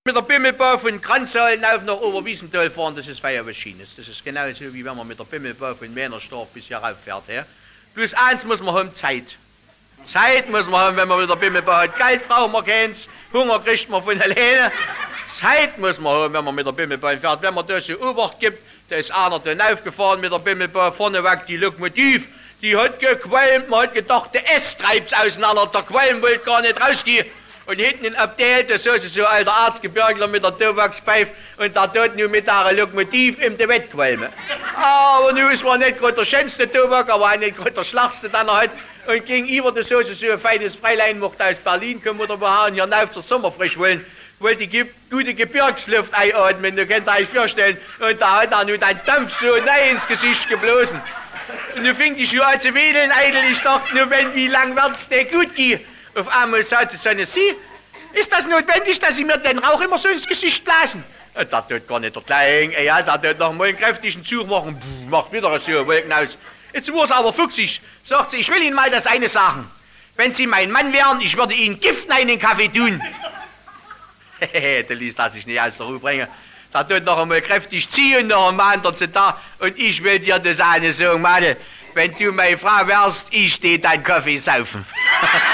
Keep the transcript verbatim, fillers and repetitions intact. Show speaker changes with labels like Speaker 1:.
Speaker 1: Mit der Bimmelbau von Kranzhallen auf nach Oberwiesenthal fahren, das ist Feuerwehrschienes. Das ist genauso, wie wenn man mit der Bimmelbau von Männerstorf bis hier rauffährt. Ja? Bloß eins muss man haben, Zeit. Zeit muss man haben, wenn man mit der Bimmelbau hat. Geld braucht man keins, Hunger kriegt man von alleine. Zeit muss man haben, wenn man mit der Bimmelbau fährt. Wenn man da so Obacht gibt, da ist einer dann aufgefahren mit der Bimmelbau, vorneweg die Lokomotiv, die hat gequalmt, man hat gedacht, der S treibt's auseinander, der Qualm wollte gar nicht rausgehen. Und hinten in Abteil, da saß so ein alter Arztgebirgler mit der Tobakspfeife und der tut nur mit der Lokomotiv im de Wettqualmen. Aber nun ist man nicht gerade der schönste Tobak, aber auch nicht gerade der schlachste, den er hat. Und gegenüber der Soße so ein feines Freilein macht aus Berlin, kommen oder woher, und hier rauf zur Sommerfrisch wollen, wollte die gute Gebirgsluft einatmen, du könnt euch vorstellen. Und da hat er nun den Dampf so neu ins Gesicht geblasen. Und nun fing die schon an zu wedeln, eitel, ich dachte nur, wenn, wie lang wird's dir gut gehen? Auf einmal sagte seine Sie, ist das notwendig, dass Sie mir den Rauch immer so ins Gesicht blasen? Das tut gar nicht der Klein, ja, da tut noch mal einen kräftigen Zug machen, Puh, macht wieder so Wolken aus. Jetzt wurde es aber fuchsig, sagt sie, ich will Ihnen mal das eine sagen. Wenn Sie mein Mann wären, ich würde Ihnen Gift in den Kaffee tun. Hehehe, der ließ das sich nicht aus der Ruhe bringen. Da tut noch einmal kräftig ziehen, noch einmal anderen sind da. Und ich will dir das eine sagen, Mann, wenn du meine Frau wärst, ich steh deinen Kaffee saufen.